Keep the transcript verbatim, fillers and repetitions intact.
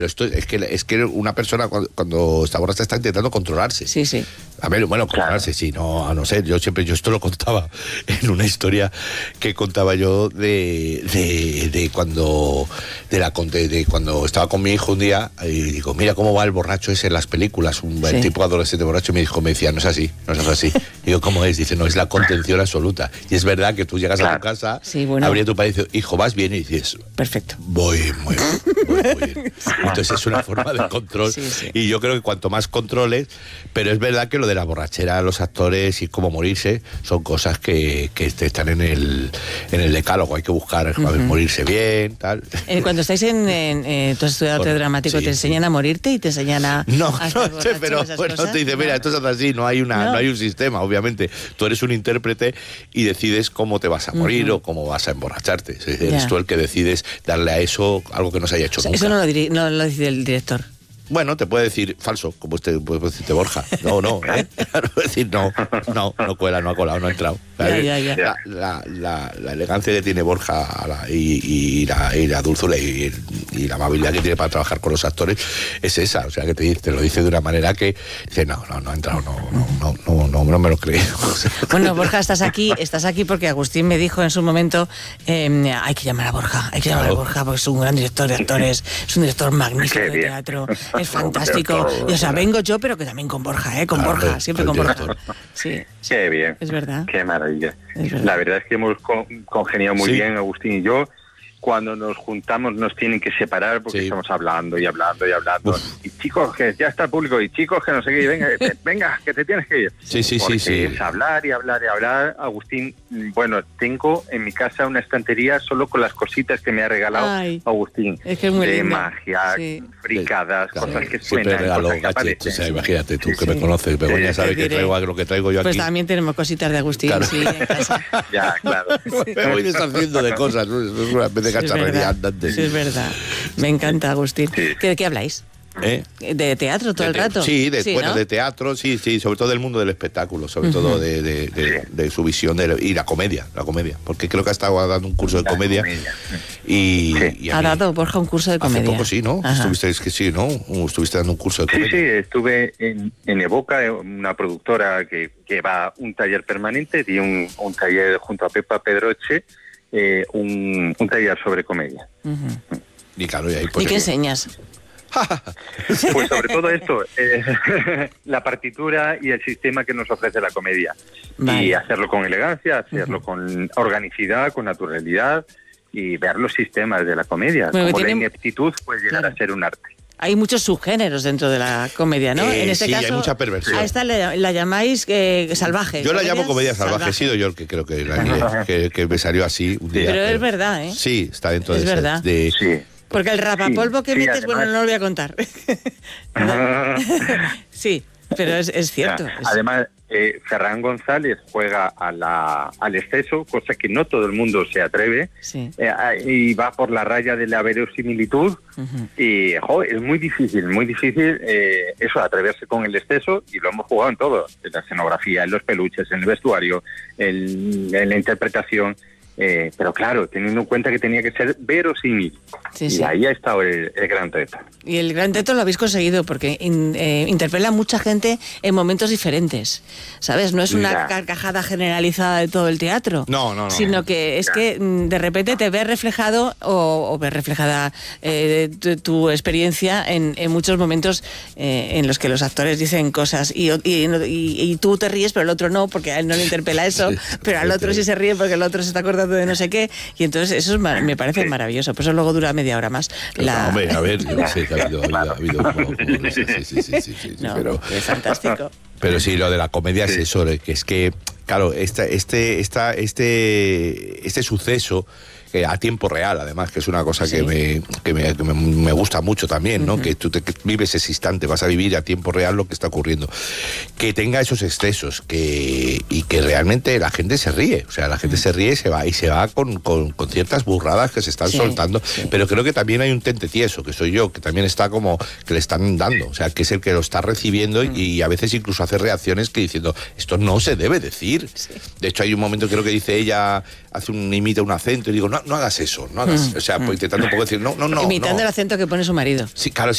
Pero esto es que es que una persona cuando, cuando está borracha está intentando controlarse. Sí, sí. A ver, bueno, controlarse, sí, no, a no ser, yo siempre, yo esto lo contaba en una historia que contaba yo de, de, de cuando de la de, de cuando estaba con mi hijo un día y digo, mira cómo va el borracho ese en las películas, un sí. tipo adolescente borracho, y mi hijo me decía, no es así, no es así. Digo, ¿cómo es? Dice, no, es la contención absoluta. Y es verdad que tú llegas claro. a tu casa, sí, bueno. abrías tu padre y dices, hijo, ¿vas bien? Y dices, perfecto. Voy muy bien, voy muy bien. Entonces es una forma de control. Sí, sí. Y yo creo que cuanto más controles, pero es verdad que lo de la borrachera, los actores y cómo morirse, son cosas que, que están en el, en el decálogo. Hay que buscar uh-huh. morirse bien, tal. Eh, cuando estáis en, en eh, tú has estudiado bueno, dramático, sí, ¿te enseñan sí. a morirte y te enseñan a no, a no, pero bueno, te dice, mira, esto es así, no hay una, no. no hay un sistema, obviamente. Tú eres un intérprete y decides cómo te vas a morir uh-huh. o cómo vas a emborracharte. Eres yeah. tú el que decides darle a eso algo que no se haya hecho o sea, nunca. Eso no lo, diri- no lo decide el director. Bueno, te puede decir falso, como este, puede decirte Borja. No, no, ¿eh? Puede decir no, no, no cuela, no ha colado, no ha entrado. Ya, ya, ya. La, la, la, la elegancia que tiene Borja la, y, y, la, y la dulzura y, y la amabilidad que tiene para trabajar con los actores es esa. O sea, que te, te lo dice de una manera que dice, no, no, no ha entrado, no, no, no, no, no, no me lo creo. Bueno, Borja, estás aquí, estás aquí porque Agustín me dijo en su momento, eh, hay que llamar a Borja, hay que llamar claro. a Borja porque es un gran director de actores, es un director magnífico de teatro. Es fantástico. Y, o sea, vengo yo, pero que también con Borja, ¿eh? Con claro, Borja, siempre con Borja. Sí, sí. Qué bien. Es verdad. Qué maravilla. Es verdad. La verdad es que hemos congeniado muy ¿Sí? bien, Agustín y yo. Cuando nos juntamos nos tienen que separar porque sí. estamos hablando y hablando y hablando. Uf. Y chicos, que ya está el público, y chicos, que no sé qué, venga, venga, que te tienes que ir. Sí, sí, porque sí, sí. es hablar y hablar y hablar. Agustín, bueno, tengo en mi casa una estantería solo con las cositas que me ha regalado Ay, Agustín. Es que es muy de lindo. magia, sí. fricadas, claro. cosas que Siempre suenan. Regalo, cosas que gadgets, o sea, imagínate tú sí, que sí. me conoces, Begoña sí, sabe que traigo lo que traigo yo aquí. Pues también tenemos cositas de Agustín, claro. sí, en casa. Ya, claro. Me voy deshaciendo de cosas, ¿no? Es una vez de cacharrería andante. Sí, es verdad. Me encanta, Agustín. Sí. ¿De qué habláis? ¿Eh? ¿De teatro todo de el rato? Sí, de, sí bueno, ¿no? de teatro, sí, sí, sobre todo del mundo del espectáculo, sobre uh-huh. todo de, de, de, de su visión de, y la comedia, la comedia, porque creo que ha estado dando un curso de comedia, comedia. y, sí. y ha mí, dado Borja un curso de comedia. Hace poco sí, ¿no? Ajá. Estuviste, es que sí, ¿no? Estuviste dando un curso de comedia. Sí, sí, estuve en, en Evoca, una productora que lleva un taller permanente y un, un taller junto a Pepa Pedroche, eh, un, un taller sobre comedia. Uh-huh. Y claro, y ahí pues ¿Y qué enseñas? Pues sobre todo esto, eh, la partitura y el sistema que nos ofrece la comedia. Vale. Y hacerlo con elegancia, hacerlo uh-huh. con organicidad, con naturalidad y ver los sistemas de la comedia. Bueno, como tiene... la ineptitud puede llegar claro. a ser un arte. Hay muchos subgéneros dentro de la comedia, ¿no? Eh, en este sí, caso, hay mucha perversión. A esta la, la llamáis eh, salvaje. Yo la llamo comedia salvaje, salvaje. He sido yo el que creo que, la, que, que me salió así un día. Pero que, es verdad, ¿eh? Sí, está dentro es de... Es verdad. De, sí. Porque el rapapolvo sí, que sí, metes, además... bueno, no lo voy a contar. ¿No? Sí, pero es, es cierto. Ya, es... Además, eh, Ferran González juega a la, al exceso, cosa que no todo el mundo se atreve, sí. eh, y va por la raya de la verosimilitud, uh-huh. y jo, es muy difícil, muy difícil eh, eso, atreverse con el exceso, y lo hemos jugado en todo, en la escenografía, en los peluches, en el vestuario, en, en la interpretación. Eh, pero claro, teniendo en cuenta que tenía que ser verosímil. Sí, y sí. ahí ha estado el, el gran reto. Y el gran reto lo habéis conseguido porque in, eh, interpela a mucha gente en momentos diferentes, ¿sabes? No es una ya. carcajada generalizada de todo el teatro. No, no, no. Sino que es ya. que de repente te ves reflejado o, o ves reflejada eh, tu, tu experiencia en, en muchos momentos eh, en los que los actores dicen cosas y, y, y, y tú te ríes, pero el otro no, porque a él no le interpela eso, sí, pero al otro sí se ríe porque el otro se está acordando de no sé qué, y entonces eso es, me parece maravilloso. Por eso luego dura media hora más. La... No, hombre, a ver, yo no sé que ha habido, ha habido, ha habido como, como, sí, sí, sí, sí, sí, sí, no, pero es fantástico. Pero sí, lo de la comedia sí. es eso, que es que, claro, esta, este, esta, este, este suceso que a tiempo real, además, que es una cosa sí. que, me, que, me, que me, me gusta mucho también, ¿no? Uh-huh. Que tú te, que vives ese instante, vas a vivir a tiempo real lo que está ocurriendo. Que tenga esos excesos, que y que realmente la gente se ríe, o sea, la gente uh-huh. se ríe y se va, y se va con, con, con ciertas burradas que se están sí, soltando, sí. pero creo que también hay un tente tieso, que soy yo, que también está como, que le están dando, o sea, que es el que lo está recibiendo uh-huh. y, y a veces incluso hace reacciones que diciendo, esto no se debe decir. Sí. De hecho, hay un momento, creo que dice ella, hace un, imita un acento y digo, no, no hagas eso, no hagas, mm, o sea, mm. pues intentando un poco decir, no, no, no. Imitando no. el acento que pone su marido. Sí, claro, sí.